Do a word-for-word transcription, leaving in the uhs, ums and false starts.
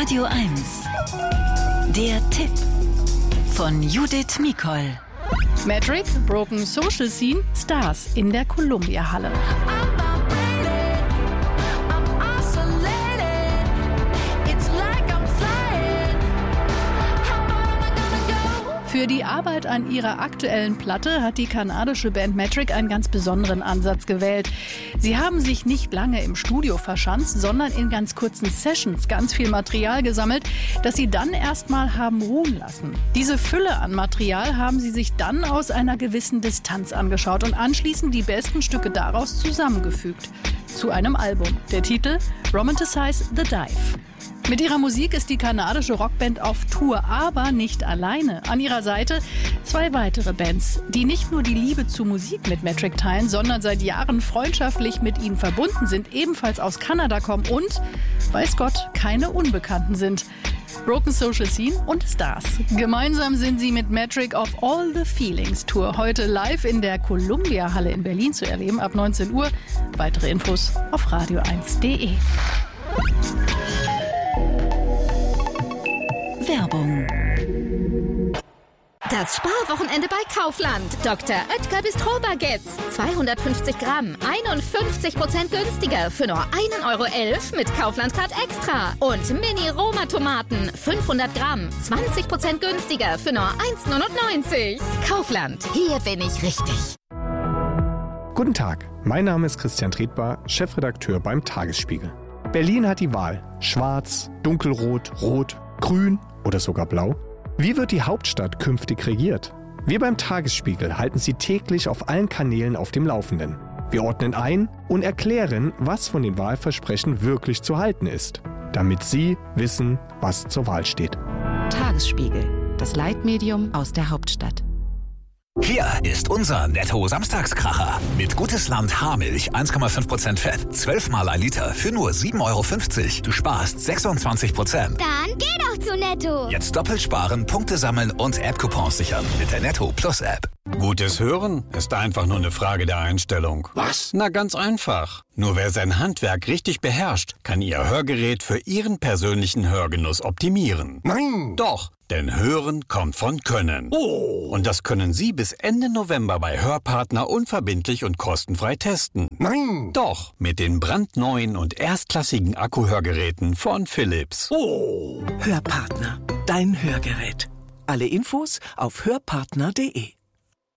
Radio eins. Der Tipp von Judith Mikol. Metric, Broken Social Scene, Stars in der Columbia-Halle. Für die Arbeit an ihrer aktuellen Platte hat die kanadische Band Metric einen ganz besonderen Ansatz gewählt. Sie haben sich nicht lange im Studio verschanzt, sondern in ganz kurzen Sessions ganz viel Material gesammelt, das sie dann erstmal haben ruhen lassen. Diese Fülle an Material haben sie sich dann aus einer gewissen Distanz angeschaut und anschließend die besten Stücke daraus zusammengefügt. Zu einem Album. Der Titel Romanticize the Dive. Mit ihrer Musik ist die kanadische Rockband auf Tour, aber nicht alleine. An ihrer Seite zwei weitere Bands, die nicht nur die Liebe zu Musik mit Metric teilen, sondern seit Jahren freundschaftlich mit ihnen verbunden sind, ebenfalls aus Kanada kommen und, weiß Gott, keine Unbekannten sind. Broken Social Scene und Stars. Gemeinsam sind sie mit Metric auf All the Feelings Tour heute live in der Columbia-Halle in Berlin zu erleben ab neunzehn Uhr. Weitere Infos auf radio eins punkt de. Werbung. Das Sparwochenende bei Kaufland. Doktor Oetker Bistro Baguettes. zweihundertfünfzig Gramm, einundfünfzig Prozent günstiger für nur ein Euro elf mit Kaufland-Card Extra. Und Mini-Roma-Tomaten, fünfhundert Gramm, zwanzig Prozent günstiger für nur eins neunundneunzig. Kaufland, hier bin ich richtig. Guten Tag, mein Name ist Christian Tretbar, Chefredakteur beim Tagesspiegel. Berlin hat die Wahl. Schwarz, dunkelrot, rot, grün oder sogar blau. Wie wird die Hauptstadt künftig regiert? Wir beim Tagesspiegel halten Sie täglich auf allen Kanälen auf dem Laufenden. Wir ordnen ein und erklären, was von den Wahlversprechen wirklich zu halten ist, damit Sie wissen, was zur Wahl steht. Tagesspiegel, das Leitmedium aus der Hauptstadt. Hier ist unser Netto-Samstagskracher. Mit Gutes Land Haarmilch, eins Komma fünf Prozent Fett, zwölf Mal ein Liter für nur sieben Euro fünfzig. Du sparst sechsundzwanzig Prozent. Dann geh doch zu Netto. Jetzt doppelt sparen, Punkte sammeln und App-Coupons sichern mit der Netto Plus App. Gutes Hören ist einfach nur eine Frage der Einstellung. Was? Na, ganz einfach. Nur wer sein Handwerk richtig beherrscht, kann Ihr Hörgerät für Ihren persönlichen Hörgenuss optimieren. Nein! Doch, denn Hören kommt von Können. Oh! Und das können Sie bis Ende November bei Hörpartner unverbindlich und kostenfrei testen. Nein! Doch, mit den brandneuen und erstklassigen Akkuhörgeräten von Philips. Oh! Hörpartner, dein Hörgerät. Alle Infos auf hörpartner punkt de.